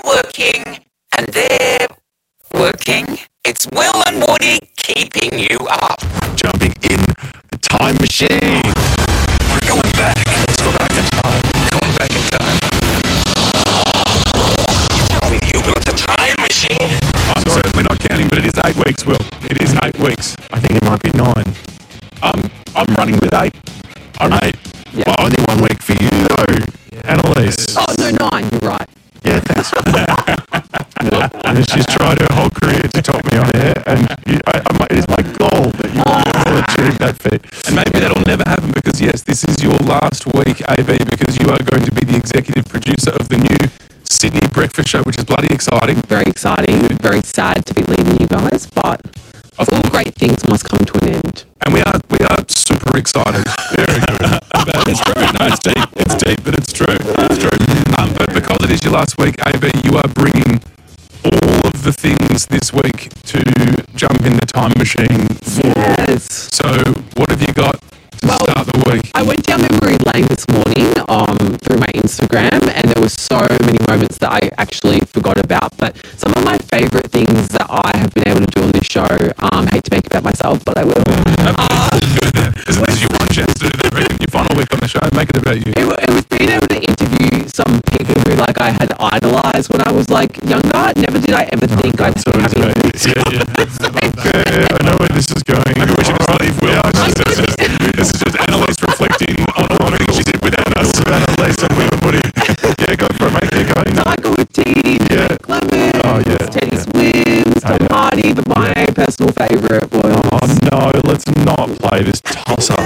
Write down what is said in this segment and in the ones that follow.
working and they're working. It's Will and Woody keeping you up. Jumping in the time machine. We're going back. Let's go back in time. Going back in time. You tell me you built a time machine. I'm certainly not counting, but it is 8 weeks, Will. It is 8 weeks. I think it might be 9. I'm running with 8. I'm 8. Yeah. Well, only 1 week for you, though, Annalise. Oh, no, 9. You're right. Yeah, thanks. And she's tried her whole career to top me on air, and it is my goal that you will achieve that feat. And maybe that'll never happen because, yes, this is your last week, AB, because you are going to be the executive producer of the new Sydney Breakfast Show, which is bloody exciting. Very exciting. Very sad to be leaving you guys, but all great things must come to an end. And we are super excited. Very good. It's true. No, it's deep. It's deep, but it's true. It's true. But because it is your last week, AB, you are bringing all of the things this week to jump in the time machine for. Yes. So what have you got to start the week? I went down memory lane this morning through my Instagram, and there were so many moments that I actually forgot about. But some of my favourite things that I have been able to do on this show, hate to make it about myself, but I will. This is your one chance to do that, right? Your final week on the show, make it about you. It was being able to interview some people who I had idolised when I was younger. Never did I ever think I'd be having I know where this is going. Maybe we should just leave Will. This is just Annalise reflecting on all the things she did without us. Annalise and Will and Woody. Yeah, go for it, mate. Keep going. Tiger with Teddy, Clement, Teddy Swims, Tom Hardy, but my personal favourite was... Oh no, let's not play this toss-up.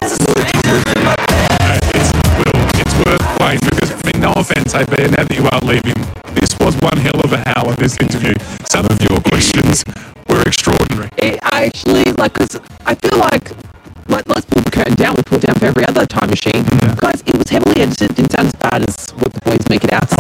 It's worth playing because, no offence, AB, now that you are leaving, this was one hell of a howler, this interview. Some of your questions were extraordinary. I actually, because I feel let's pull the curtain down. We pull it down for every other time machine. Guys, it was heavily edited. It didn't sound as bad as what the boys make it out.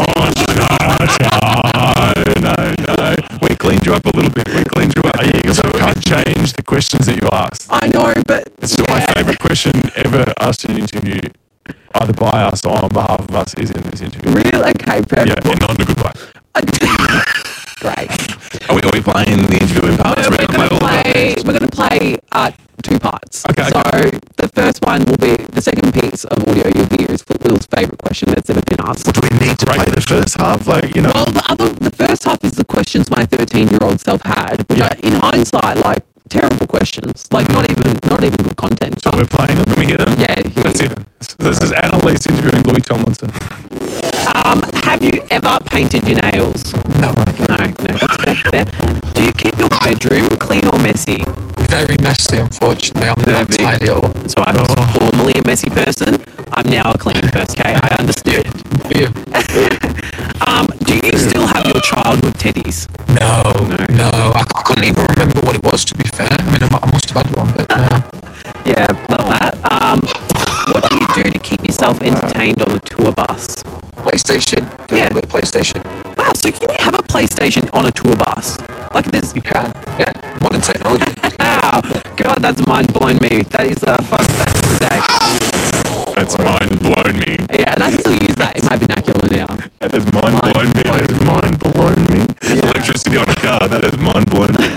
No. We cleaned you up a little bit. We cleaned you up. So we can't change the questions that you asked. I know, but... It's still my favourite question ever asked in an interview, either by us or on behalf of us, is in this interview. Really? Okay, perfect. Yeah, not in a good way. Great. Are we playing the interview in parts? We're going to play 2 parts. Okay. So the first one will be the second piece of audio you'll hear is Will's favourite question that's ever been asked. What do we need to play the first half? Well, the first half is the questions my 13-year-old self had, which in hindsight, terrible questions, not even good content. So we're playing them. Can we hear them? Yeah, that's it. This is Annalise interviewing Louis Tomlinson. Have you ever painted your nails? No. That's fair. Do you keep your bedroom clean or messy? Very messy, unfortunately. I'm not tidy at all. So I was formerly a messy person. I'm now a clean person. Okay, I understood. You? Do you still have your childhood teddies? No. I couldn't even remember what it was, to be fair. I mean, I must have had one, but no. Yeah, love that. What do you do to keep yourself entertained on a tour bus? PlayStation. Yeah. PlayStation. Wow, so can you have a PlayStation on a tour bus? This? You can. Yeah. Modern technology. Wow. God, that's mind-blowing me. That is a fun fact of the day. That's mind-blown me. Yeah, and I still use that in my vernacular now. That is mind-blown me. That is mind-blown me. Yeah. Electricity on a car. That is mind-blown me.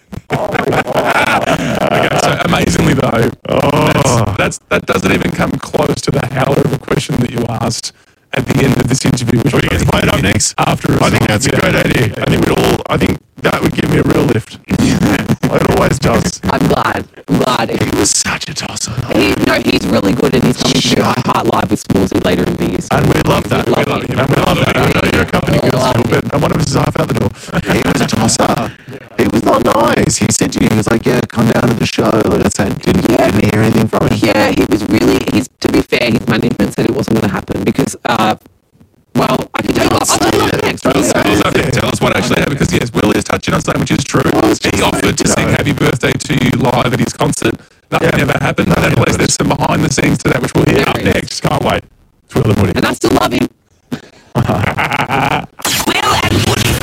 Okay, so amazingly though, that doesn't even come close to the howler of a question that you asked at the end of this interview, which we get to play it up next after. I think that's a great idea. I think that would give me a real lift. It always does. I'm glad. He was such a tosser. He's really good, and he's coming to my heart live with Smallsy later in the year. And we love that. We love him. We love that. I know you're a company girl still, but one of us is half out the door. He was a tosser. He was not nice. He said to you, he was like, come down to the show. I said, didn't hear anything from him. Yeah, he was really, to be fair, his management said it wasn't going to happen because, I can tell you what, I'll tell you what next. Tell us what actually happened, because yes, Will is touching on something which is true. He offered to sing Happy Birthday to you live at his concert. Nothing ever happened. At there's some behind the scenes to that, which we'll hear up next. Can't wait. It's Will and Woody. And I still love him. Will and Woody